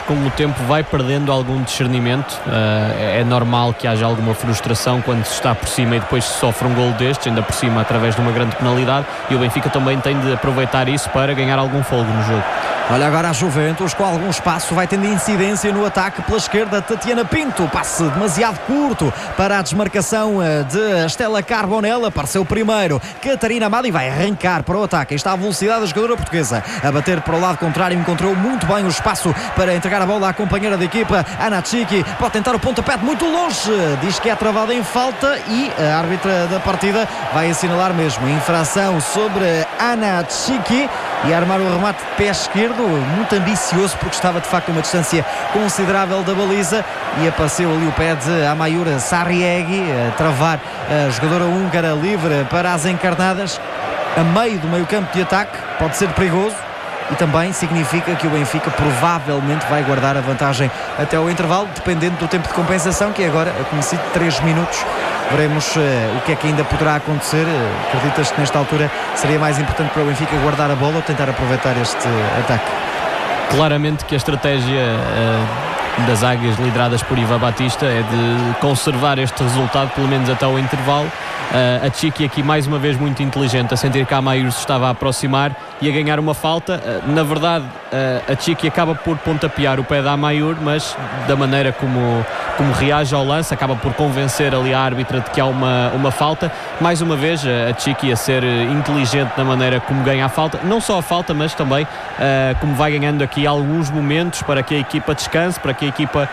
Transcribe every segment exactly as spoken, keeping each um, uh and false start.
com o tempo vai perdendo algum discernimento. Uh, é normal que haja alguma frustração quando se está por cima e depois se sofre um golo destes, ainda por cima através de uma grande penalidade, e o Benfica também tem de aproveitar isso para ganhar algum fôlego no jogo. Olha agora a Juventus com algum espaço, vai tendo incidência no ataque pela esquerda. Tatiana Pinto, passe demasiado curto para a desmarcação de Estela Carbonella, apareceu primeiro Catarina Amado e vai arrancar para o ataque. Está a velocidade da jogadora portuguesa a bater para o lado contrário, encontrou muito bem o espaço para entregar a bola à companheira da equipa, Ana Tchiki, pode tentar o pontapé de muito longe, diz que é travada em falta e a árbitra da partida vai assinalar mesmo infração sobre Ana Tchiki e armar o remate de pé esquerdo, muito ambicioso porque estava de facto a uma distância considerável da baliza e apareceu ali o pé de Amayura Sarriegi a travar a jogadora húngara livre para as encarnadas a meio do meio campo de ataque. Pode ser perigoso e também significa que o Benfica provavelmente vai guardar a vantagem até ao intervalo, dependendo do tempo de compensação, que agora é conhecido três minutos. Veremos uh, o que é que ainda poderá acontecer. Uh, acreditas que nesta altura seria mais importante para o Benfica guardar a bola ou tentar aproveitar este uh, ataque? Claramente que a estratégia uh, das águias lideradas por Iva Batista é de conservar este resultado pelo menos até ao intervalo. Uh, a Tchiki aqui mais uma vez muito inteligente, a sentir que a Amayur se estava a aproximar e a ganhar uma falta. Uh, na verdade uh, a Tchiki acaba por pontapear o pé da Amayur, mas da maneira como, como reage ao lance acaba por convencer ali a árbitra de que há uma, uma falta. Mais uma vez a Tchiki a ser inteligente na maneira como ganha a falta, não só a falta mas também uh, como vai ganhando aqui alguns momentos para que a equipa descanse, para que a equipa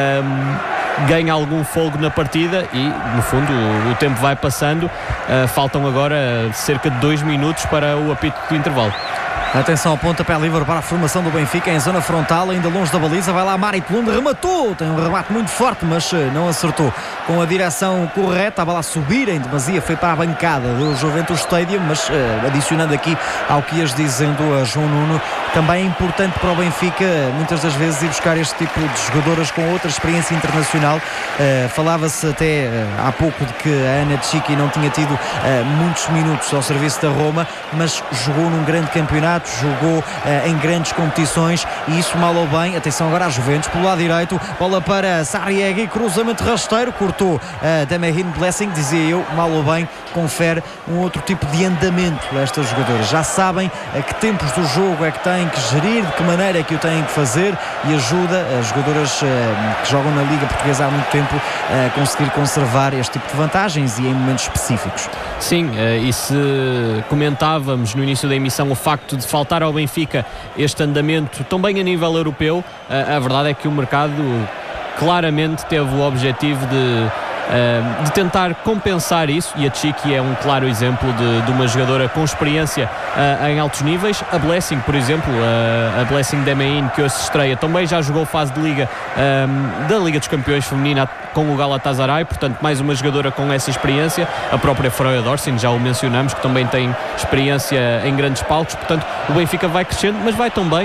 um, ganhe algum folgo na partida e no fundo o, o tempo vai passando. Uh, faltam agora cerca de dois minutos para o apito do intervalo. Atenção ao pontapé livre para a formação do Benfica em zona frontal, ainda longe da baliza, vai lá Marit Lund, rematou, tem um remate muito forte, mas não acertou com a direção correta, a bola a subir em demasia, foi para a bancada do Juventus Stadium, mas uh, adicionando aqui ao que ias dizendo a João Nuno, também é importante para o Benfica muitas das vezes ir buscar este tipo de jogadoras com outra experiência internacional. Uh, falava-se até uh, há pouco de que a Ana Tchiki não tinha tido uh, muitos minutos ao serviço da Roma, mas jogou num grande campeonato, jogou uh, em grandes competições e isso mal ou bem. Atenção agora à Juventus pelo lado direito, bola para Sarriegi, cruzamento rasteiro, cortou uh, Damehin Blessing, dizia eu, mal ou bem confere um outro tipo de andamento a estas jogadoras, já sabem a que tempos do jogo é que têm que gerir, de que maneira é que o têm que fazer e ajuda as jogadoras uh, que jogam na Liga Portuguesa há muito tempo a conseguir conservar este tipo de vantagens e em momentos específicos. Sim, uh, e se comentávamos no início da emissão o facto de faltar ao Benfica este andamento também a nível europeu, uh, a verdade é que o mercado claramente teve o objetivo de Uh, de tentar compensar isso, e a Tchiki é um claro exemplo de, de uma jogadora com experiência uh, em altos níveis. A Blessing, por exemplo, uh, a Blessing Demein, que hoje se estreia, também já jogou fase de Liga um, da Liga dos Campeões Feminina com o Galatasaray, portanto mais uma jogadora com essa experiência. A própria Freya Dorsin, já o mencionamos, que também tem experiência em grandes palcos, portanto o Benfica vai crescendo, mas vai também,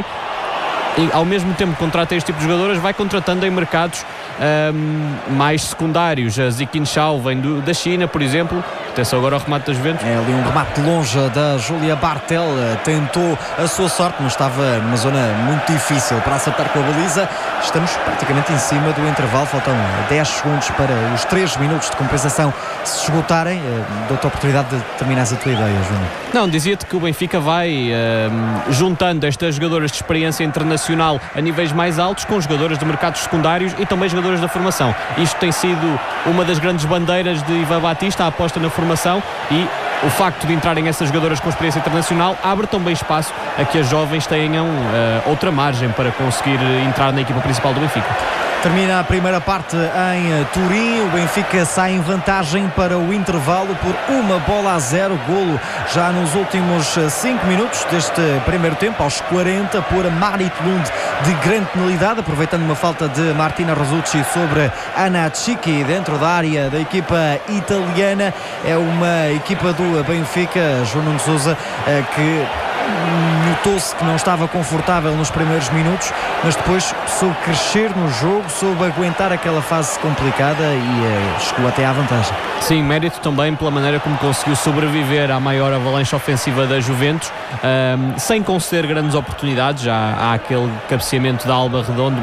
e ao mesmo tempo que contrata este tipo de jogadoras, vai contratando em mercados um, mais secundários. A Zikin Shao vem do, da China, por exemplo. Atenção agora ao remate das Juventus. É ali um remate de longe da Júlia Bartel, tentou a sua sorte, mas estava numa zona muito difícil para acertar com a baliza. Estamos praticamente em cima do intervalo, faltam dez segundos para os três minutos de compensação se esgotarem. Dou-te a oportunidade de terminares a tua ideia, João. Não, dizia-te que o Benfica vai um, juntando estas jogadoras de experiência internacional a níveis mais altos com jogadoras de mercados secundários e também jogadoras da formação. Isto tem sido uma das grandes bandeiras de Ivan Batista, a aposta na formação, e o facto de entrarem essas jogadoras com experiência internacional abre também espaço a que as jovens tenham uh, outra margem para conseguir entrar na equipa principal do Benfica. Termina a primeira parte em Turim, o Benfica sai em vantagem para o intervalo por uma bola a zero, golo já nos últimos cinco minutos deste primeiro tempo, aos quarenta, por Marit Lund, de grande penalidade, aproveitando uma falta de Martina Rosucci sobre Ana Tchiki dentro da área da equipa italiana. É uma equipa do Benfica, João Nuno Sousa, que notou-se que não estava confortável nos primeiros minutos, mas depois soube crescer no jogo, soube aguentar aquela fase complicada e uh, chegou até à vantagem. Sim, mérito também pela maneira como conseguiu sobreviver à maior avalanche ofensiva da Juventus, um, sem conceder grandes oportunidades. Já há aquele cabeceamento da Alba Redondo,